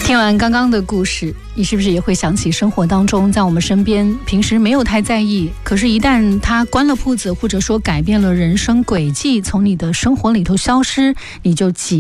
听完刚刚的故事，你是不是也会想起生活当中在我们身边平时没有太在意，可是一旦他关了铺子，或者说改变了人生轨迹，从你的生活里头消失，你就